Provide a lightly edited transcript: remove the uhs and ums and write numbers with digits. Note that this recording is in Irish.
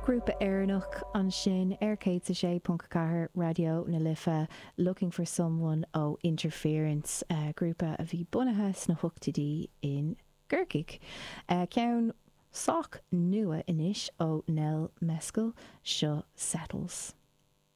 Grúpa Éireannach an sin ar 106.4 radio na Lifa, looking for someone interference, grúpa a bhí bunathe sna huachtaidí in Gurcaig. Ceann sách nua inis ó Nell Mescal, seo Settles.